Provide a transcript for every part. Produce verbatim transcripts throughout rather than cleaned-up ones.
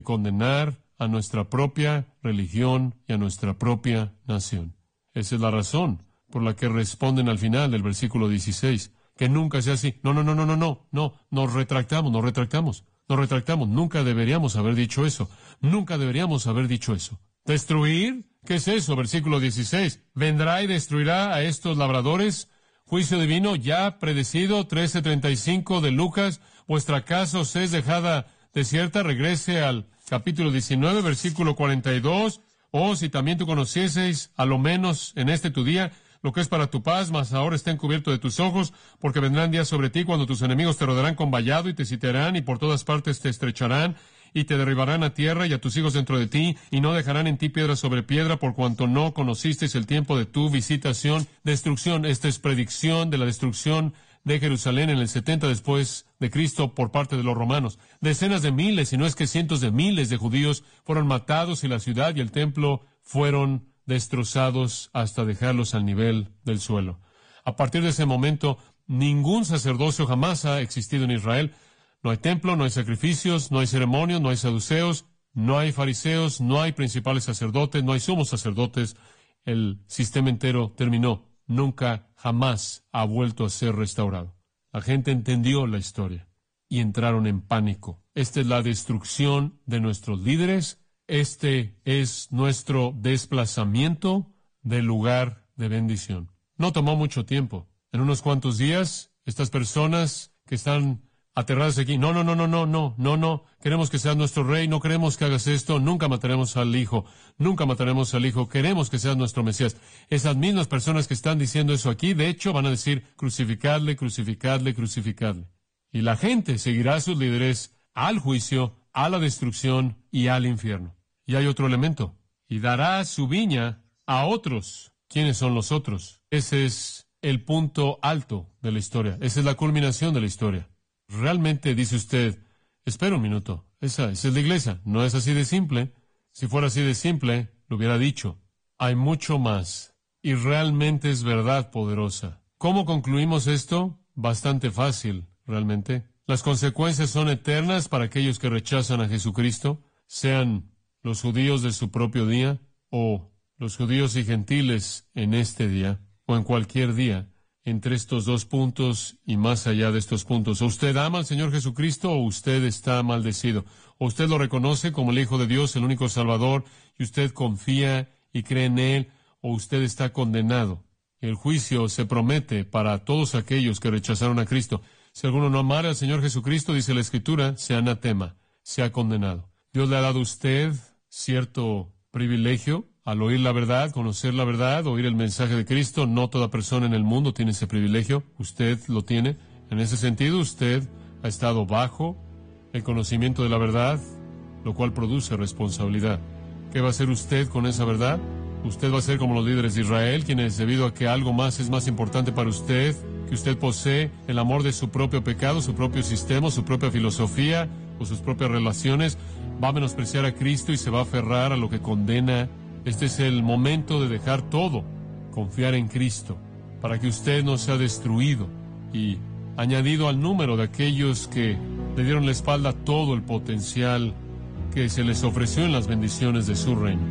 condenar a nuestra propia religión y a nuestra propia nación. Esa es la razón por la que responden al final del versículo dieciséis, que nunca sea así. No, no, no, no, no, no, no, nos retractamos, nos retractamos, nos retractamos. Nunca deberíamos haber dicho eso. Nunca deberíamos haber dicho eso. ¿Destruir? ¿Qué es eso? Versículo dieciséis. ¿Vendrá y destruirá a estos labradores? Juicio divino ya predecido, trece treinta y cinco de Lucas. Vuestra casa os es dejada desierta. Regrese al capítulo diecinueve, versículo cuarenta y dos. Oh, si también tú conocieseis, a lo menos en este tu día, lo que es para tu paz, mas ahora está encubierto de tus ojos, porque vendrán días sobre ti cuando tus enemigos te rodearán con vallado y te sitiarán y por todas partes te estrecharán y te derribarán a tierra y a tus hijos dentro de ti y no dejarán en ti piedra sobre piedra por cuanto no conocisteis el tiempo de tu visitación. Destrucción, esta es predicción de la destrucción de Jerusalén en el setenta después de Cristo por parte de los romanos. Decenas de miles, si no es que cientos de miles de judíos fueron matados y la ciudad y el templo fueron destrozados hasta dejarlos al nivel del suelo. A partir de ese momento, ningún sacerdocio jamás ha existido en Israel. No hay templo, no hay sacrificios, no hay ceremonias, no hay saduceos, no hay fariseos, no hay principales sacerdotes, no hay sumos sacerdotes. El sistema entero terminó. Nunca, jamás ha vuelto a ser restaurado. La gente entendió la historia y entraron en pánico. Esta es la destrucción de nuestros líderes. Este es nuestro desplazamiento del lugar de bendición. No tomó mucho tiempo. En unos cuantos días, estas personas que están aterradas aquí, no, no, no, no, no, no, no, no, queremos que seas nuestro rey, no queremos que hagas esto, nunca mataremos al hijo, nunca mataremos al hijo, queremos que seas nuestro Mesías. Esas mismas personas que están diciendo eso aquí, de hecho, van a decir, crucificadle, crucificadle, crucificadle. Y la gente seguirá a sus líderes al juicio, a la destrucción y al infierno. Y hay otro elemento, y dará su viña a otros. ¿Quiénes son los otros? Ese es el punto alto de la historia, esa es la culminación de la historia. Realmente dice usted, espera un minuto, esa, esa es la iglesia, no es así de simple. Si fuera así de simple, lo hubiera dicho. Hay mucho más, y realmente es verdad poderosa. ¿Cómo concluimos esto? Bastante fácil, realmente. Las consecuencias son eternas para aquellos que rechazan a Jesucristo, sean los judíos de su propio día, o los judíos y gentiles en este día, o en cualquier día. Entre estos dos puntos y más allá de estos puntos. ¿O usted ama al Señor Jesucristo o usted está maldecido? ¿O usted lo reconoce como el Hijo de Dios, el único Salvador, y usted confía y cree en Él, o usted está condenado? El juicio se promete para todos aquellos que rechazaron a Cristo. Si alguno no amara al Señor Jesucristo, dice la Escritura, sea anatema, sea condenado. Dios le ha dado a usted cierto privilegio al oír la verdad, conocer la verdad, oír el mensaje de Cristo. No toda persona en el mundo tiene ese privilegio. Usted lo tiene. En ese sentido, usted ha estado bajo el conocimiento de la verdad, lo cual produce responsabilidad. ¿Qué va a hacer usted con esa verdad? Usted va a ser como los líderes de Israel, quienes, debido a que algo más es más importante para usted, que usted posee el amor de su propio pecado, su propio sistema, su propia filosofía o sus propias relaciones, va a menospreciar a Cristo y se va a aferrar a lo que condena. Este es el momento de dejar todo, confiar en Cristo, para que usted no sea destruido y añadido al número de aquellos que le dieron la espalda a todo el potencial que se les ofreció en las bendiciones de su reino.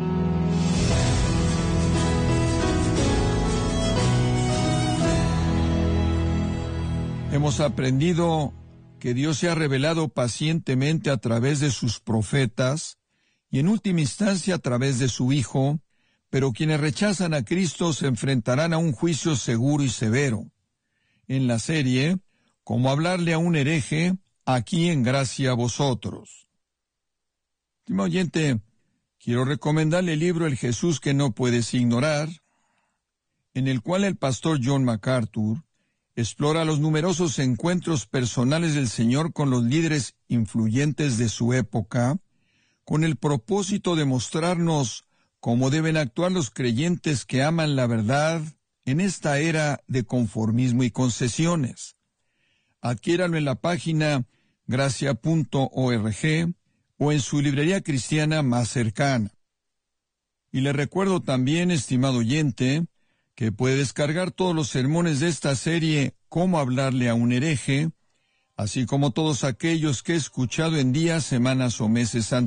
Hemos aprendido que Dios se ha revelado pacientemente a través de sus profetas, y en última instancia a través de su Hijo, pero quienes rechazan a Cristo se enfrentarán a un juicio seguro y severo. En la serie, Cómo hablarle a un hereje, aquí en Gracia a vosotros. Estimado oyente, quiero recomendarle el libro El Jesús que no puedes ignorar, en el cual el pastor John MacArthur explora los numerosos encuentros personales del Señor con los líderes influyentes de su época, con el propósito de mostrarnos cómo deben actuar los creyentes que aman la verdad en esta era de conformismo y concesiones. Adquiéralo en la página gracia punto org o en su librería cristiana más cercana. Y le recuerdo también, estimado oyente, que puede descargar todos los sermones de esta serie Cómo hablarle a un hereje, así como todos aquellos que he escuchado en días, semanas o meses